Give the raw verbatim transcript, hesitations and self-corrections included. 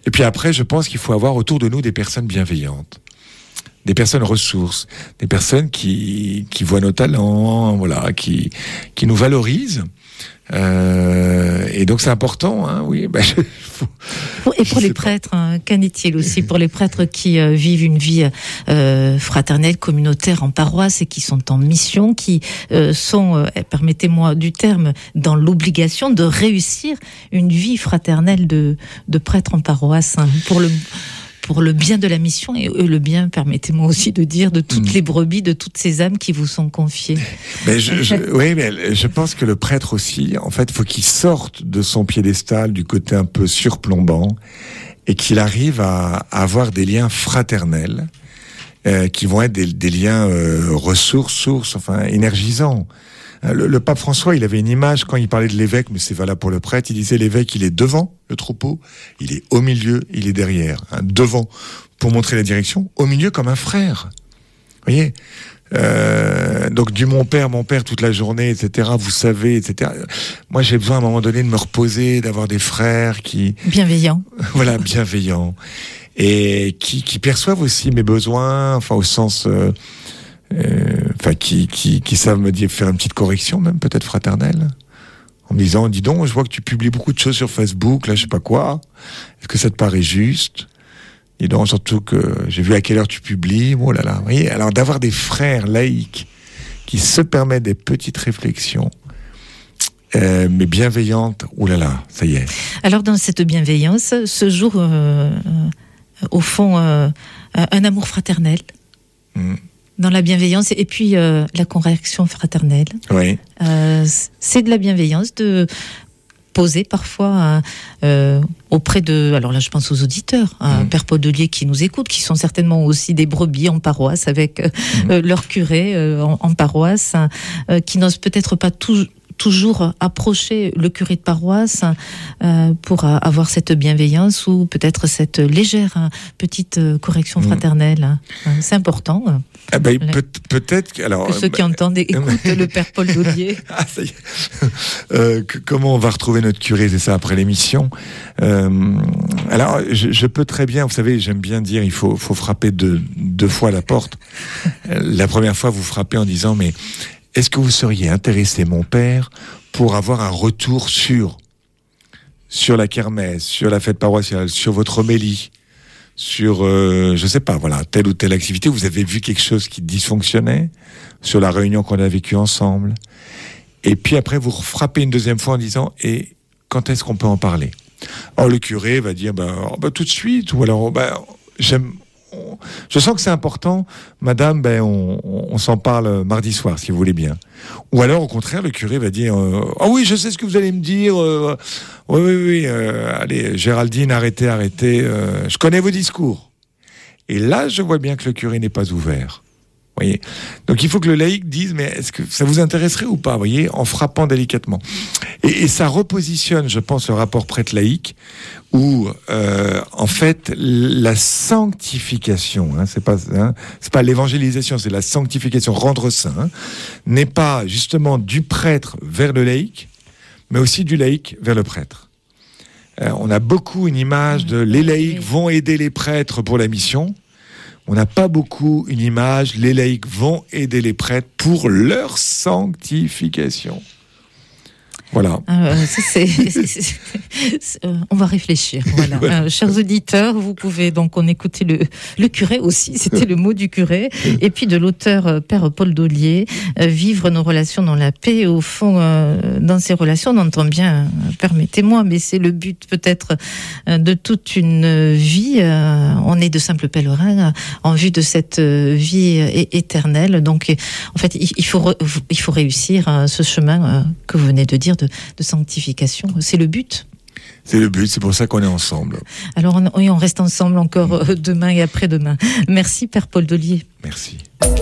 Et puis après, je pense qu'il faut avoir autour de nous des personnes bienveillantes, des personnes ressources, des personnes qui qui voient nos talents, voilà, qui qui nous valorisent. Euh, et donc c'est important, hein, oui. Ben, je, faut, et pour les prêtres, hein, qu'en est-il aussi pour les prêtres qui euh, vivent une vie euh, fraternelle, communautaire en paroisse et qui sont en mission, qui euh, sont, euh, permettez-moi du terme, dans l'obligation de réussir une vie fraternelle de de prêtre en paroisse, hein, pour le pour le bien de la mission et le bien, permettez-moi aussi de dire, de toutes mmh. les brebis, de toutes ces âmes qui vous sont confiées. Mais je, je, oui, mais je pense que le prêtre aussi, en fait, faut qu'il sorte de son piédestal, du côté un peu surplombant, et qu'il arrive à, à avoir des liens fraternels, euh, qui vont être des, des liens euh, ressources, sources, enfin énergisants. Le, le pape François, il avait une image quand il parlait de l'évêque, mais c'est valable pour le prêtre. Il disait l'évêque, il est devant le troupeau, il est au milieu, il est derrière. Hein, devant pour montrer la direction, au milieu comme un frère. Vous voyez, euh, donc du mon père, mon père toute la journée, et cetera. Vous savez, et cetera. Moi, j'ai besoin à un moment donné de me reposer, d'avoir des frères qui bienveillants. Voilà, bienveillants et qui, qui perçoivent aussi mes besoins, enfin au sens. Euh, Euh, enfin, qui, qui, qui savent me dire, faire une petite correction, même peut-être fraternelle, en me disant, dis donc, je vois que tu publies beaucoup de choses sur Facebook, là, je sais pas quoi, est-ce que ça te paraît juste? Dis donc, surtout que j'ai vu à quelle heure tu publies, oh là là, vous voyez, alors d'avoir des frères laïcs qui se permettent des petites réflexions, euh, mais bienveillantes, oh là là, ça y est. Alors, dans cette bienveillance, ce jour, euh, euh, au fond, euh, un amour fraternel. Mmh. Dans la bienveillance et puis euh, la correction fraternelle. Oui. Euh, c'est de la bienveillance de poser parfois euh, auprès de. Alors là, je pense aux auditeurs, hein, mmh. Père Paul Delier qui nous écoute, qui sont certainement aussi des brebis en paroisse avec euh, mmh. euh, leur curé euh, en, en paroisse, hein, euh, qui n'osent peut-être pas tout. toujours approcher le curé de paroisse euh, pour euh, avoir cette bienveillance ou peut-être cette légère hein, petite euh, correction fraternelle. Mmh. Hein. C'est important. Ah ben, peut, peut-être que, alors, que ceux bah, qui entendent écoutent le Père Paul Delier. Ah, ça y est. Euh, que, comment on va retrouver notre curé, c'est ça, après l'émission. Euh, alors, je, je peux très bien, vous savez, j'aime bien dire, il faut, faut frapper deux, deux fois à la porte. La première fois, vous frappez en disant, mais est-ce que vous seriez intéressé, mon père, pour avoir un retour sur, sur la kermesse, sur la fête paroissiale, sur votre homélie, sur, euh, je sais pas, voilà, telle ou telle activité, vous avez vu quelque chose qui dysfonctionnait, sur la réunion qu'on a vécue ensemble. Et puis après, vous frappez une deuxième fois en disant, et quand est-ce qu'on peut en parler? Alors le curé va dire, ben, oh, ben tout de suite, ou alors, ben, j'aime, je sens que c'est important, madame, ben on, on, on s'en parle mardi soir, si vous voulez bien. Ou alors, au contraire, le curé va dire, euh, ah oui, je sais ce que vous allez me dire. Euh, oui, oui, oui. Euh, allez, Géraldine, arrêtez, arrêtez. Euh, je connais vos discours. Et là, je vois bien que le curé n'est pas ouvert. Voyez. Donc, il faut que le laïc dise, mais est-ce que ça vous intéresserait ou pas, voyez, en frappant délicatement. Et, et ça repositionne, je pense, le rapport prêtre-laïc, où, euh, en fait, la sanctification, hein, c'est pas, hein, c'est pas l'évangélisation, c'est la sanctification, rendre saint, hein, n'est pas justement du prêtre vers le laïc, mais aussi du laïc vers le prêtre. Euh, on a beaucoup une image de les laïcs vont aider les prêtres pour la mission. On n'a pas beaucoup une image, les laïcs vont aider les prêtres pour leur sanctification. Voilà. Euh, ça, c'est, c'est, c'est, c'est, euh, on va réfléchir. Voilà. voilà. Euh, chers auditeurs, vous pouvez donc on écouter le, le curé aussi. C'était le mot du curé. Et puis de l'auteur euh, Père Paul Delier, euh, vivre nos relations dans la paix. Au fond, euh, dans ces relations, on entend bien. Euh, permettez-moi, mais c'est le but peut-être euh, de toute une vie. Euh, on est de simples pèlerins euh, en vue de cette euh, vie euh, éternelle. Donc, en fait, il, il faut re, il faut réussir euh, ce chemin euh, que vous venez de dire. De, de sanctification, c'est le but. C'est le but, c'est pour ça qu'on est ensemble. Alors on, oui, on reste ensemble encore mmh. demain et après-demain. Merci Père Paul Delier. Merci.